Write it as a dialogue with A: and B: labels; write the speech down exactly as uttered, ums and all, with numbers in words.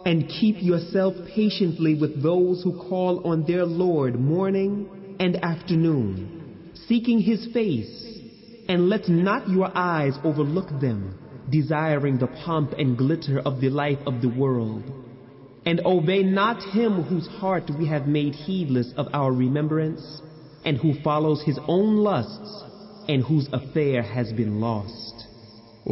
A: And keep yourself patiently with those who call on their Lord morning and afternoon, seeking his face, and let not your eyes overlook them, desiring the pomp and glitter of the life of the world. And obey not him whose heart we have made heedless of our remembrance, and who follows his own lusts, and whose affair has been lost.